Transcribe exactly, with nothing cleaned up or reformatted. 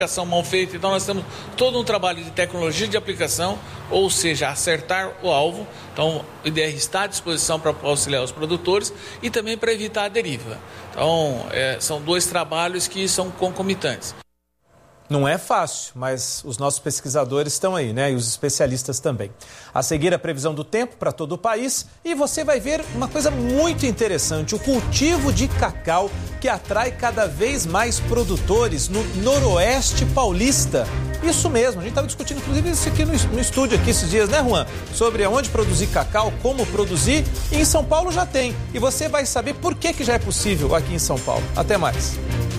aplicação mal feita, então nós temos todo um trabalho de tecnologia de aplicação, ou seja, acertar o alvo. Então o I D R está à disposição para auxiliar os produtores e também para evitar a deriva. Então é, são dois trabalhos que são concomitantes. Não é fácil, mas os nossos pesquisadores estão aí, né? E os especialistas também. A seguir, a previsão do tempo para todo o país e você vai ver uma coisa muito interessante, o cultivo de cacau que atrai cada vez mais produtores no Noroeste Paulista. Isso mesmo, a gente estava discutindo inclusive isso aqui no, no estúdio aqui esses dias, né, Juan? Sobre aonde produzir cacau, como produzir, e em São Paulo já tem. E você vai saber por que, que já é possível aqui em São Paulo. Até mais.